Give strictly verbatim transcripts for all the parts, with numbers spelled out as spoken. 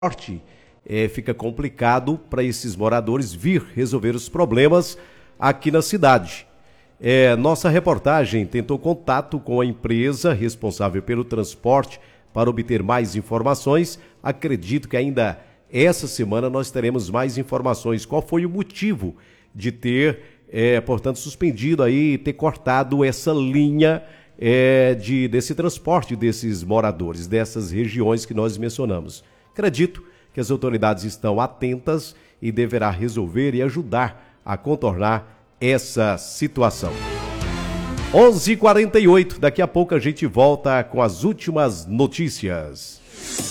transporte, é, fica complicado para esses moradores vir resolver os problemas aqui na cidade. É, nossa reportagem tentou contato com a empresa responsável pelo transporte para obter mais informações. Acredito que ainda essa semana nós teremos mais informações. Qual foi o motivo de ter, é, portanto, suspendido aí, ter cortado essa linha é, de, desse transporte desses moradores, dessas regiões que nós mencionamos? Acredito que as autoridades estão atentas e deverá resolver e ajudar a contornar essa situação. onze e quarenta e oito, daqui a pouco a gente volta com as últimas notícias.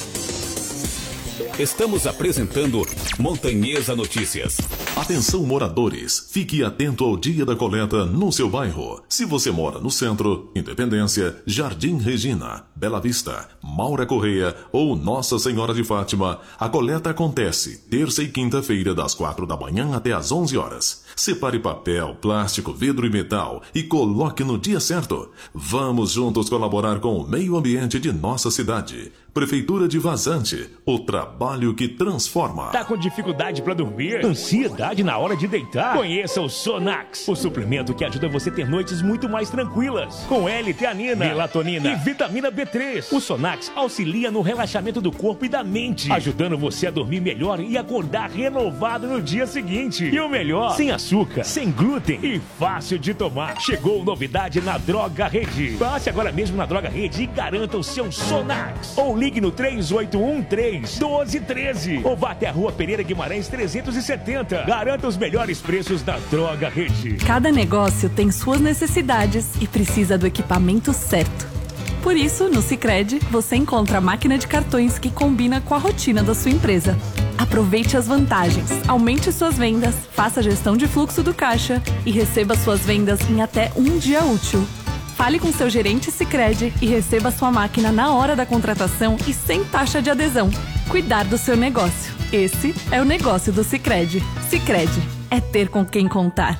Estamos apresentando Montanhesa Notícias. Atenção, moradores, fique atento ao dia da coleta no seu bairro. Se você mora no centro, Independência, Jardim Regina, Bela Vista, Maura Correia ou Nossa Senhora de Fátima, a coleta acontece terça e quinta-feira das quatro da manhã até às onze horas. Separe papel, plástico, vidro e metal e coloque no dia certo. Vamos juntos colaborar com o meio ambiente de nossa cidade. Prefeitura de Vazante, o trabalho que transforma. Tá com dificuldade para dormir? Ansiedade na hora de deitar? Conheça o Sonax, o suplemento que ajuda você a ter noites muito mais tranquilas. Com L-teanina, melatonina e vitamina B três. O Sonax auxilia no relaxamento do corpo e da mente, ajudando você a dormir melhor e acordar renovado no dia seguinte. E o melhor, sem açúcar, sem glúten e fácil de tomar. Chegou novidade na Droga Rede. Passe agora mesmo na Droga Rede e garanta o seu Sonax. Ou ligue no três oito um três, um dois um três ou vá até a Rua Pereira Guimarães trezentos e setenta. Garanta os melhores preços da Droga Rede. Cada negócio tem suas necessidades e precisa do equipamento certo. Por isso, no Sicredi, você encontra a máquina de cartões que combina com a rotina da sua empresa. Aproveite as vantagens, aumente suas vendas, faça a gestão de fluxo do caixa e receba suas vendas em até um dia útil. Fale com seu gerente Sicredi e receba sua máquina na hora da contratação e sem taxa de adesão. Cuidar do seu negócio. Esse é o negócio do Sicredi. Sicredi é ter com quem contar.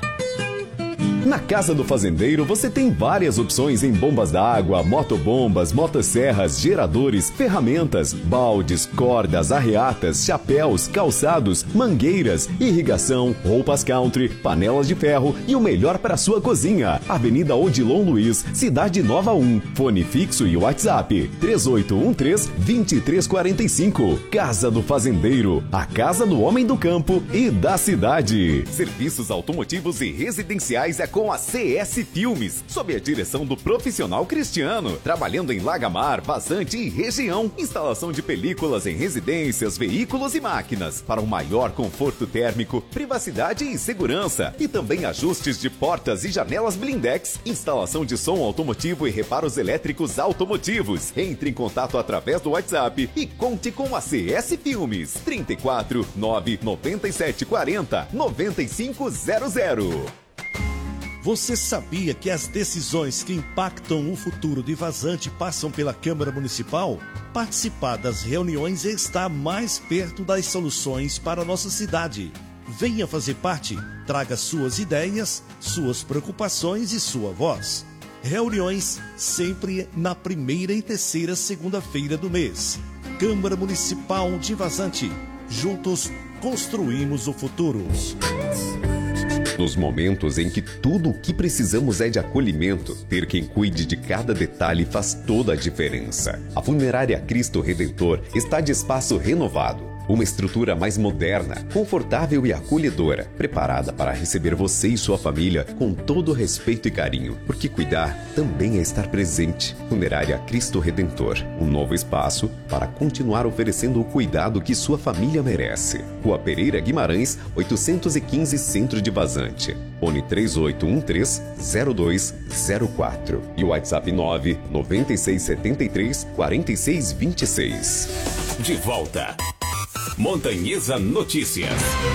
Na Casa do Fazendeiro você tem várias opções em bombas d'água, motobombas, motosserras, geradores, ferramentas, baldes, cordas, arreatas, chapéus, calçados, mangueiras, irrigação, roupas country, panelas de ferro e o melhor para sua cozinha. Avenida Odilon Luiz, Cidade Nova um. Fone fixo e WhatsApp três oito um três, dois três quatro cinco. Casa do Fazendeiro, a casa do homem do campo e da cidade. Serviços automotivos e residenciais é com a C S Filmes, sob a direção do profissional Cristiano, trabalhando em Lagamar, Vazante e região. Instalação de películas em residências, veículos e máquinas, para um maior conforto térmico, privacidade e segurança. E também ajustes de portas e janelas blindex, instalação de som automotivo e reparos elétricos automotivos. Entre em contato através do WhatsApp e conte com a C S Filmes. trinta e quatro, nove nove sete quatro zero, nove cinco zero zero. Você sabia que as decisões que impactam o futuro de Vazante passam pela Câmara Municipal? Participar das reuniões e estar mais perto das soluções para a nossa cidade. Venha fazer parte, traga suas ideias, suas preocupações e sua voz. Reuniões sempre na primeira e terceira segunda-feira do mês. Câmara Municipal de Vazante. Juntos construímos o futuro. Nos momentos em que tudo o que precisamos é de acolhimento, ter quem cuide de cada detalhe faz toda a diferença. A Funerária Cristo Redentor está de espaço renovado. Uma estrutura mais moderna, confortável e acolhedora, preparada para receber você e sua família com todo respeito e carinho, porque cuidar também é estar presente. Funerária Cristo Redentor, um novo espaço para continuar oferecendo o cuidado que sua família merece. Rua Pereira Guimarães, oitocentos e quinze, Centro de Vazante. Fone três oito um três, zero dois zero quatro e o WhatsApp nove nove seis sete três, quatro seis dois seis. De volta. Montanhesa Notícias.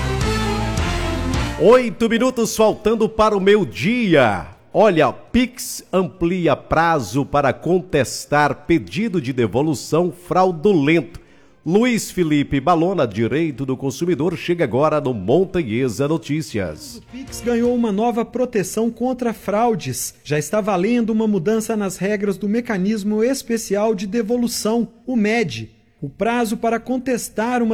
Oito minutos faltando para o meio-dia. Olha, Pix amplia prazo para contestar pedido de devolução fraudulento. Luiz Felipe Balona, Direito do Consumidor, chega agora no Montanhesa Notícias. O Pix ganhou uma nova proteção contra fraudes. Já está valendo uma mudança nas regras do Mecanismo Especial de Devolução, o M E D. O prazo para contestar uma